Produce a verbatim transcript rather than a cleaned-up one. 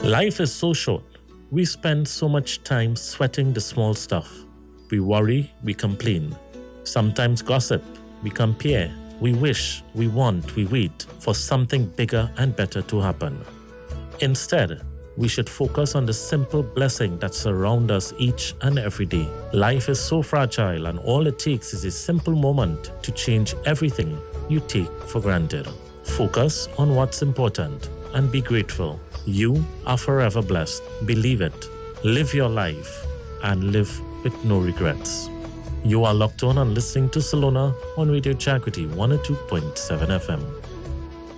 Life is so short. We spend so much time sweating the small stuff. We worry, we complain. Sometimes gossip, we compare, we wish, we want, we wait for something bigger and better to happen. Instead, we should focus on the simple blessing that surrounds us each and every day. Life is so fragile, and all it takes is a simple moment to change everything you take for granted. Focus on what's important and be grateful. You are forever blessed. Believe it. Live your life and live with no regrets. You are locked on and listening to Salona on Radio Jagriti one oh two point seven F M.